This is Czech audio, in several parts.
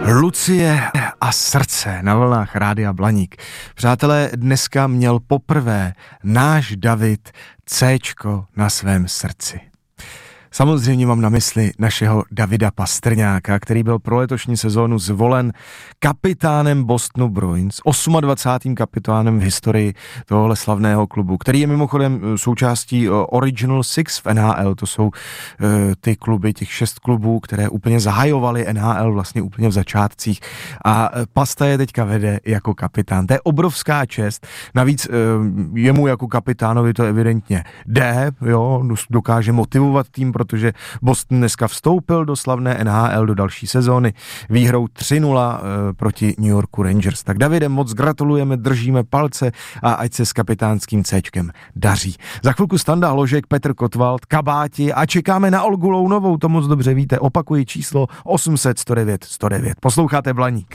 Lucie a srdce na vlnách Rádia Blaník. Přátelé, dneska měl poprvé náš David Céčko na svém srdci. Samozřejmě mám na mysli našeho Davida Pastrňáka, který byl pro letošní sezónu zvolen kapitánem Bostonu Bruins, 28. kapitánem v historii tohohle slavného klubu, který je mimochodem součástí Original Six v NHL. To jsou ty kluby, těch 6 klubů, které úplně zahajovaly NHL vlastně úplně v začátcích, a Pasta je teďka vede jako kapitán. To je obrovská čest. Navíc jemu jako kapitánovi to evidentně jde, jo, dokáže motivovat tým, protože Boston dneska vstoupil do slavné NHL do další sezóny výhrou 3-0 proti New Yorku Rangers. Tak Davide, moc gratulujeme, držíme palce a ať se s kapitánským Cčkem daří. Za chvilku Standa Hložek, Petr Kotwald, Kabáti a čekáme na Olgu Lounovou, to moc dobře víte, opakuji číslo 800 109 109. Posloucháte Blaník.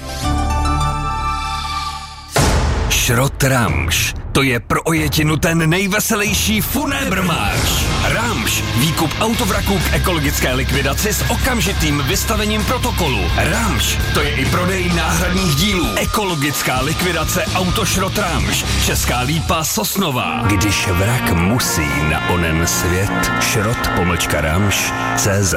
Šrot Ramš. To je pro ojetinu ten nejveselější funébrmář. Ramš. Výkup autovraků k ekologické likvidaci s okamžitým vystavením protokolu. Ramš. To je i prodej náhradních dílů. Ekologická likvidace Autošrot Ramš. Česká Lípa, Sosnová. Když vrak musí na onen svět. Šrot-Ramš.cz.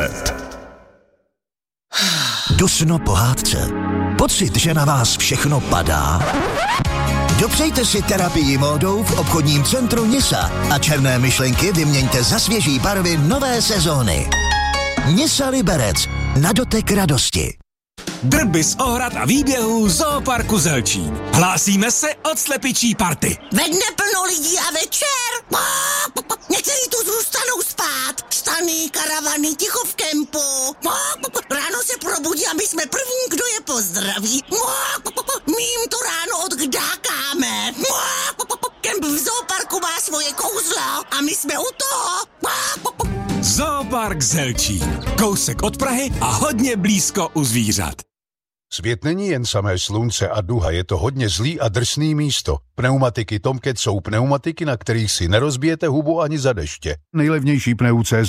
Dusno pohádce. Pocit, že na vás všechno padá? Dopřejte si terapii módou v obchodním centru Nisa a černé myšlenky vyměňte za svěží barvy nové sezóny. Nisa Liberec. Na dotek radosti. Drby z ohrad a výběhů Zooparku Zelčín. Hlásíme se od slepičí party. Ve dne plno lidí a večer. Někteří tu zůstanou spát. Stany, karavany, ticho v kempu. Ráno se probudí a my jsme první, kdo je pozdraví. My jim to ráno odkdákáme. Kemp v Zooparku má svoje kouzlo a my jsme u toho. Zoopark Zelčín. Kousek od Prahy a hodně blízko u zvířat. Svět není jen samé slunce a duha, je to hodně zlý a drsný místo. Pneumatiky Tomcat jsou pneumatiky, na kterých si nerozbijete hubu ani za deště. Nejlevnější Pneu.cz.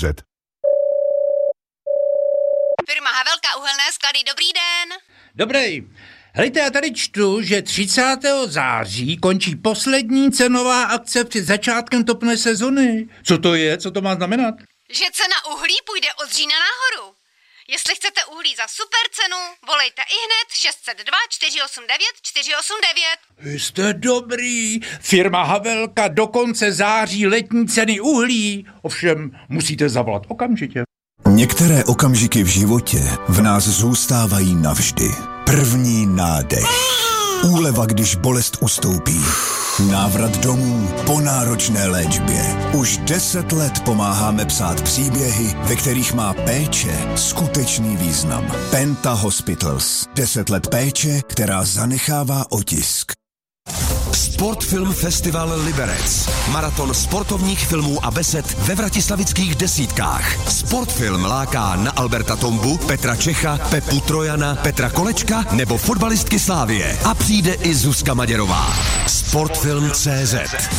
Firma Havelka uhelné sklady, dobrý den. Dobrý. Hejte, já tady čtu, že 30. září končí poslední cenová akce před začátkem topné sezony. Co to je? Co to má znamenat? Že cena uhlí půjde od října nahoru. Jestli chcete uhlí za super cenu, volejte ihned 602 489 489. Jste dobrý. Firma Havelka do konce září letní ceny uhlí. Ovšem, musíte zavolat okamžitě. Některé okamžiky v životě v nás zůstávají navždy. První nádech. Úleva, když bolest ustoupí. Návrat domů po náročné léčbě. Už 10 let pomáháme psát příběhy, ve kterých má péče skutečný význam. Penta Hospitals. 10 let péče, která zanechává otisk. Sportfilm Festival Liberec. Maraton sportovních filmů a besed ve vratislavických desítkách. Sportfilm láká na Alberta Tombu, Petra Čecha, Pepu Trojana, Petra Kolečka nebo fotbalistky Slávie. A přijde i Zuzka Maděrová. Sportfilm.cz.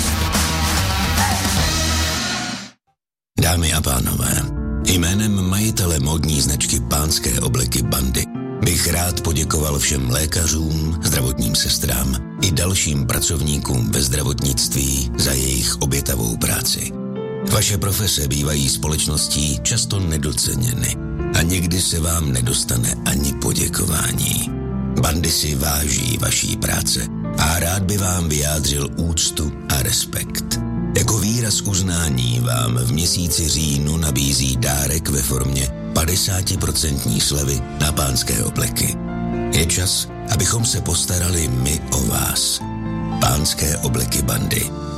Dámy a pánové, jménem majitele módní značky Pánské obleky Bandy bych rád poděkoval všem lékařům, zdravotním sestrám i dalším pracovníkům ve zdravotnictví za jejich obětavou práci. Vaše profese bývají společností často nedoceněny a někdy se vám nedostane ani poděkování. Bandy si váží vaší práce a rád by vám vyjádřil úctu a respekt. Jako výraz uznání vám v měsíci říjnu nabízí dárek ve formě 50% slevy na Pánské obleky. Je čas, abychom se postarali my o vás. Pánské obleky Bandy.